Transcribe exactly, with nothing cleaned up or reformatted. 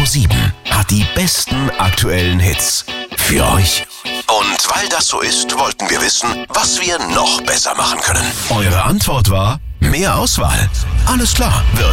sieben hat die besten aktuellen Hits für euch. Und weil das so ist, wollten wir wissen, was wir noch besser machen können. Eure Antwort war mehr Auswahl. Alles klar, wird